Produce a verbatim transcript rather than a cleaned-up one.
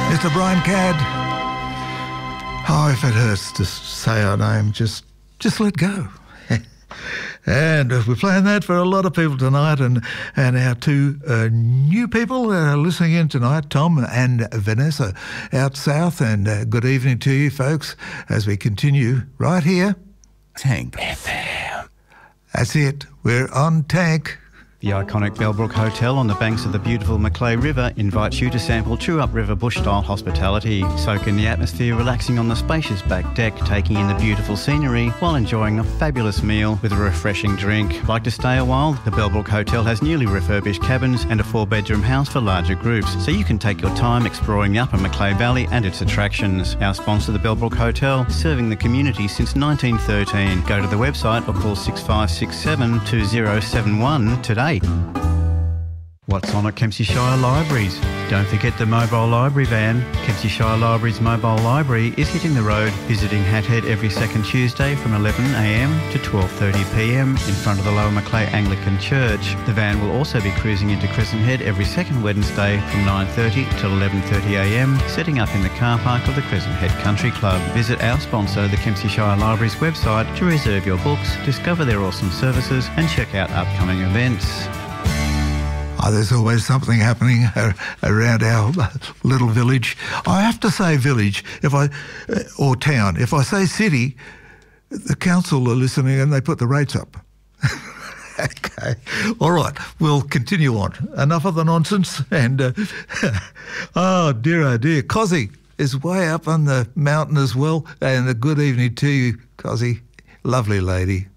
Mister Brian Cadd. Oh, if it hurts to say our name, just just let go. And we're playing that for a lot of people tonight, and, and our two uh, new people uh, listening in tonight, Tom and Vanessa out south, and uh, good evening to you folks as we continue right here. Tank F M. That's it. We're on Tank. The iconic Bellbrook Hotel on the banks of the beautiful Macleay River invites you to sample true upriver bush-style hospitality. Soak in the atmosphere, relaxing on the spacious back deck, taking in the beautiful scenery while enjoying a fabulous meal with a refreshing drink. Like to stay a while? The Bellbrook Hotel has newly refurbished cabins and a four-bedroom house for larger groups, so you can take your time exploring the upper Macleay Valley and its attractions. Our sponsor, the Bellbrook Hotel, serving the community since nineteen thirteen. Go to the website or call six five six seven, two zero seven one today. What's on at Kempsey Shire Libraries? Don't forget the mobile library van. Kempsey Shire Libraries mobile library is hitting the road, visiting Hat Head every second Tuesday from eleven a m to twelve thirty p m in front of the Lower Macleay Anglican Church. The van will also be cruising into Crescent Head every second Wednesday from nine thirty till eleven thirty a m, setting up in the car park of the Crescent Head Country Club. Visit our sponsor, the Kempsey Shire Libraries website, to reserve your books, discover their awesome services and check out upcoming events. Oh, there's always something happening around our little village. I have to say village, if I or town. If I say city, the council are listening and they put the rates up. Okay. All right. We'll continue on. Enough of the nonsense. And, uh, oh, dear, oh, dear. Cozzy is way up on the mountain as well. And a good evening to you, Cozzy. Lovely lady.